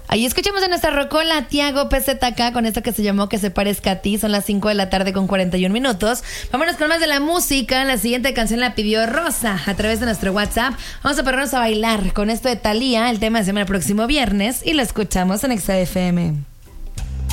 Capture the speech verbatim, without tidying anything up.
Ahí escuchamos a nuestra rocola Tiago P Z K con esto que se llamó Que se parezca a ti. Son las cinco de la tarde con cuarenta y un minutos. Vámonos con más de la música. La siguiente canción la pidió Rosa a través de nuestro WhatsApp. Vamos a pararnos a bailar con esto de Thalía. El tema se llama el próximo viernes y lo escuchamos en Exa F M.